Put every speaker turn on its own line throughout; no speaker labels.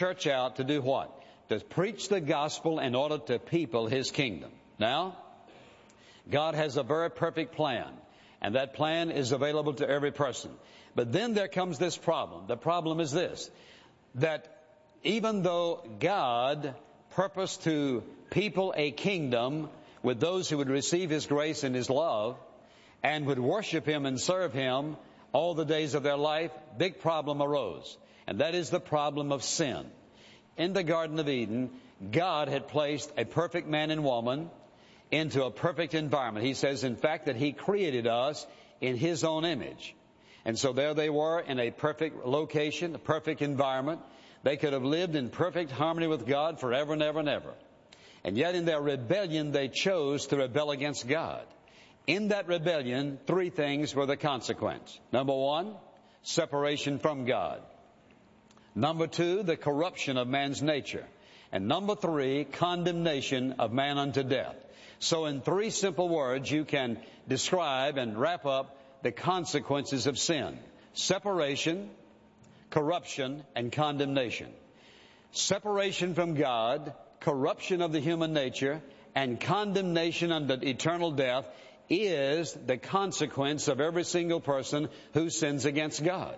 church out to do what? To preach the gospel in order to people His kingdom. Now, God has a very perfect plan, and that plan is available to every person. But then there comes this problem. The problem is this, that even though God purposed to people a kingdom with those who would receive His grace and His love and would worship Him and serve Him all the days of their life, big problem arose. And that is the problem of sin. In the Garden of Eden, God had placed a perfect man and woman into a perfect environment. He says, in fact, that He created us in His own image. And so there they were in a perfect location, a perfect environment. They could have lived in perfect harmony with God forever and ever and ever. And yet in their rebellion, they chose to rebel against God. In that rebellion, three things were the consequence. Number one, separation from God. Number two, the corruption of man's nature. And number three, condemnation of man unto death. So in three simple words, you can describe and wrap up the consequences of sin. Separation, corruption, and condemnation. Separation from God, corruption of the human nature, and condemnation unto eternal death is the consequence of every single person who sins against God.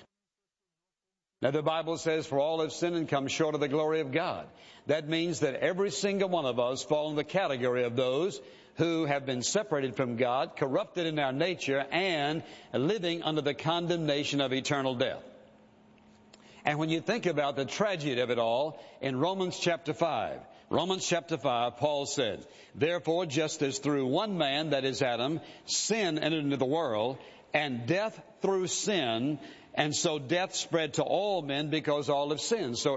Now the Bible says, for all have sinned and come short of the glory of God. That means that every single one of us fall in the category of those who have been separated from God, corrupted in our nature, and living under the condemnation of eternal death. And when you think about the tragedy of it all, in Romans chapter 5, Paul said, therefore, just as through one man, that is Adam, sin entered into the world, and death through sin, and so death spread to all men because all have sinned. So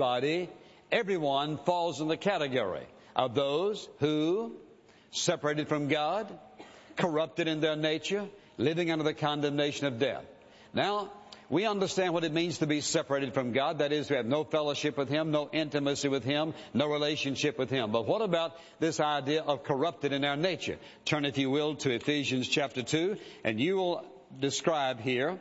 everyone falls in the category of those who separated from God, corrupted in their nature, living under the condemnation of death. Now, we understand what it means to be separated from God. That is, to have no fellowship with Him, no intimacy with Him, no relationship with Him. But what about this idea of corrupted in our nature? Turn, if you will, to Ephesians chapter 2, and you will describe here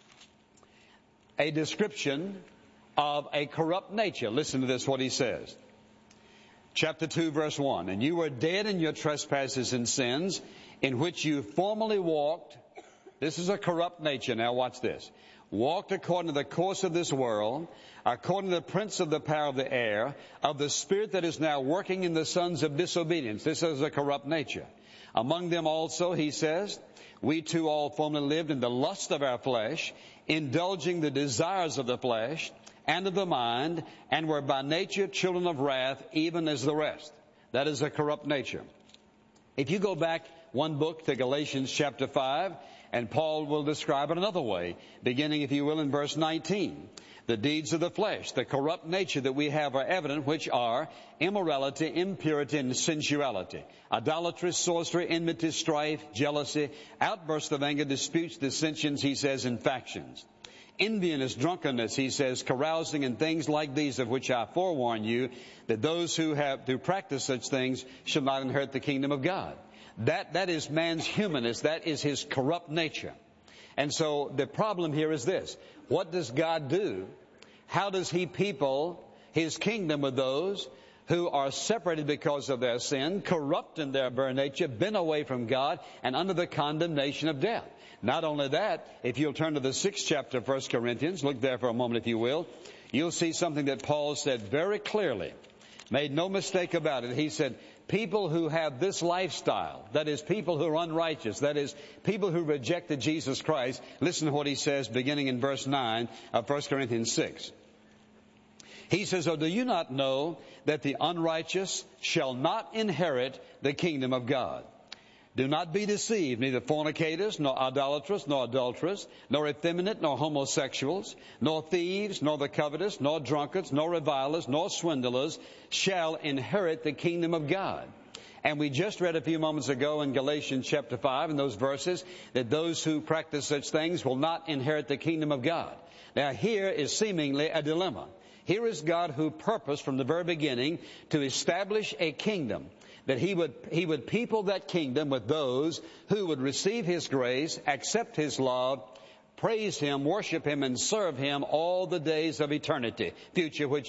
a description of a corrupt nature. Listen to this, what he says. Chapter 2, verse 1. And you were dead in your trespasses and sins, in which you formerly walked. This is a corrupt nature. Now watch this. Walked according to the course of this world, according to the prince of the power of the air, of the spirit that is now working in the sons of disobedience. This is a corrupt nature. Among them also, he says, we too all formerly lived in the lust of our flesh, indulging the desires of the flesh and of the mind, and were by nature children of wrath, even as the rest. That is a corrupt nature. If you go back one book to Galatians chapter 5, and Paul will describe it another way, beginning, if you will, in verse 19. The deeds of the flesh, the corrupt nature that we have are evident, which are immorality, impurity, and sensuality, idolatry, sorcery, enmity, strife, jealousy, outbursts of anger, disputes, dissensions, he says, and factions. Enviness, drunkenness, he says, carousing, and things like these, of which I forewarn you, that those who practice such things shall not inherit the kingdom of God. That is man's humanness. That is his corrupt nature. And so the problem here is this. What does God do? How does He people His kingdom with those who are separated because of their sin, corrupt in their very nature, been away from God, and under the condemnation of death? Not only that, if you'll turn to the 6th chapter of 1 Corinthians, look there for a moment if you will, you'll see something that Paul said very clearly, made no mistake about it. He said, people who have this lifestyle, that is, people who are unrighteous, that is, people who rejected Jesus Christ, listen to what he says beginning in verse 9 of 1 Corinthians 6. He says, oh, do you not know that the unrighteous shall not inherit the kingdom of God? Do not be deceived, neither fornicators, nor idolaters, nor adulterers, nor effeminate, nor homosexuals, nor thieves, nor the covetous, nor drunkards, nor revilers, nor swindlers shall inherit the kingdom of God. And we just read a few moments ago in Galatians chapter 5 in those verses that those who practice such things will not inherit the kingdom of God. Now here is seemingly a dilemma. Here is God who purposed from the very beginning to establish a kingdom, that He would people that kingdom with those who would receive His grace, accept His love, praise Him, worship Him, and serve Him all the days of eternity, future which